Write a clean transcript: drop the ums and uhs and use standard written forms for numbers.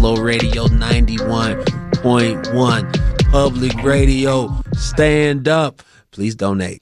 Flow Radio 91.1. Public Radio. Stand up. Please donate.